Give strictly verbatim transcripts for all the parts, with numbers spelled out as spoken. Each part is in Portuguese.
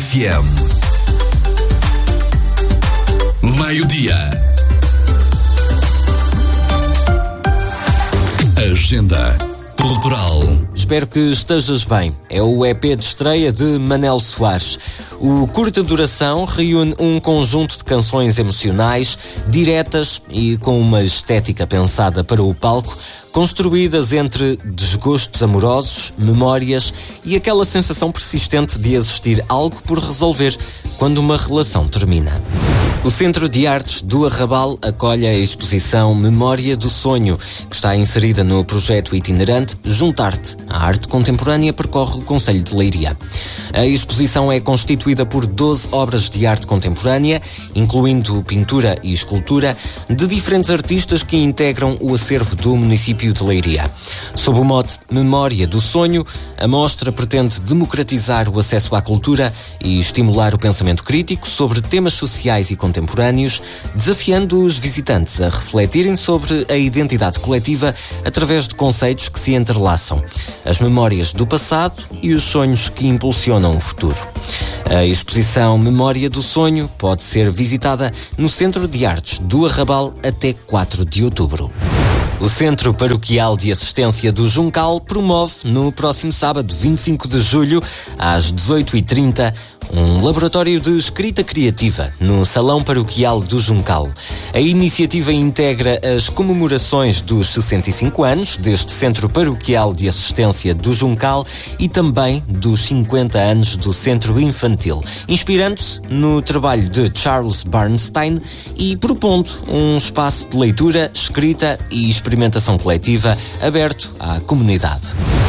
F M. Meio-dia. Agenda Cultural. Espero que estejas bem. É o E P de estreia de Manel Soares. O curta duração reúne um conjunto de canções emocionais, diretas e com uma estética pensada para o palco, construídas entre desgostos amorosos, memórias e aquela sensação persistente de existir algo por resolver quando uma relação termina. O Centro de Artes do Arrabal acolhe a exposição Memória do Sonho, que está inserida no projeto itinerante Juntar-te. A arte contemporânea percorre o concelho de Leiria. A exposição é constituída por doze obras de arte contemporânea, incluindo pintura e escultura, de diferentes artistas que integram o acervo do município de Leiria. Sob o mote Memória do Sonho, a mostra pretende democratizar o acesso à cultura e estimular o pensamento crítico sobre temas sociais e contemporâneos, desafiando os visitantes a refletirem sobre a identidade coletiva através de conceitos que se entrelaçam, as memórias do passado e os sonhos que impulsionam o futuro. A exposição Memória do Sonho pode ser visitada no Centro de Artes do Arrabal até quatro de outubro. O Centro Paroquial de Assistência do Juncal promove no próximo sábado, vinte e cinco de julho, às dezoito e trinta, um laboratório de escrita criativa no Salão Paroquial do Juncal. A iniciativa integra as comemorações dos sessenta e cinco anos deste Centro Paroquial de Assistência do Juncal e também dos cinquenta anos do Centro Infantil, inspirando-se no trabalho de Charles Bernstein e propondo um espaço de leitura, escrita e experimentação coletiva aberto à comunidade.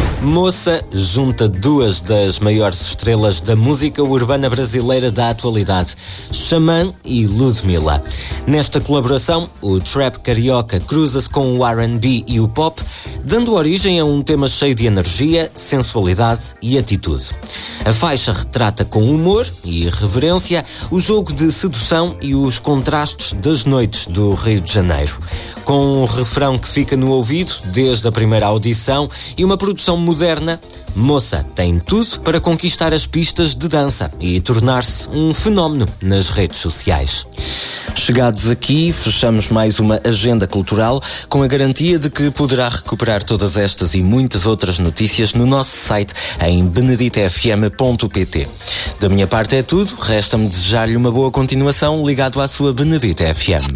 Moça junta duas das maiores estrelas da música urbana brasileira da atualidade, Xamã e Ludmilla. Nesta colaboração, o trap carioca cruza-se com o R and B e o pop, dando origem a um tema cheio de energia, sensualidade e atitude. A faixa retrata com humor e irreverência o jogo de sedução e os contrastes das noites do Rio de Janeiro. Com um refrão que fica no ouvido desde a primeira audição e uma produção moderna, Moça tem tudo para conquistar as pistas de dança e tornar-se um fenómeno nas redes sociais. Chegados aqui, fechamos mais uma agenda cultural com a garantia de que poderá recuperar todas estas e muitas outras notícias no nosso site em benedita f m ponto p t. Da minha parte é tudo, resta-me desejar-lhe uma boa continuação ligado à sua Benedita F M.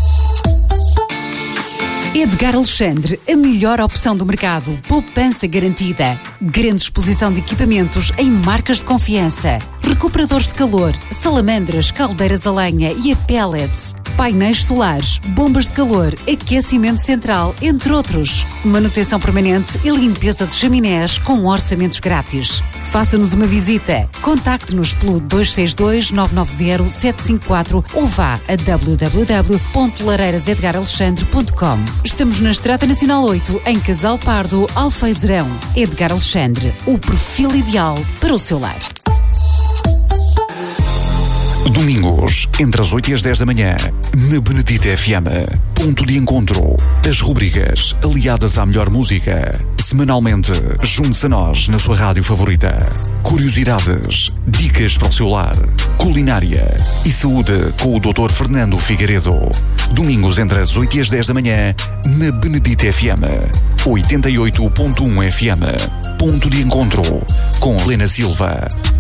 Edgar Alexandre, a melhor opção do mercado. Poupança garantida. Grande exposição de equipamentos em marcas de confiança. Recuperadores de calor, salamandras, caldeiras a lenha e a pellets. Painéis solares, bombas de calor, aquecimento central, entre outros. Manutenção permanente e limpeza de chaminés com orçamentos grátis. Faça-nos uma visita. Contacte-nos pelo dois seis dois, nove nove zero, sete cinco quatro ou vá a w w w ponto lareiras edgar alexandre ponto com. Estamos na Estrada Nacional oito, em Casal Pardo, Alfeizerão. Edgar Alexandre, o perfil ideal para o seu lar. Domingos, entre as oito e as dez da manhã, na Benedita F M. Ponto de encontro. As rubricas aliadas à melhor música. Semanalmente, junte-se a nós na sua rádio favorita. Curiosidades, dicas para o seu lar, culinária e saúde com o doutor Fernando Figueiredo. Domingos, entre as oito e as dez da manhã, na Benedita F M. oitenta e oito ponto um F M. Ponto de encontro com Helena Silva.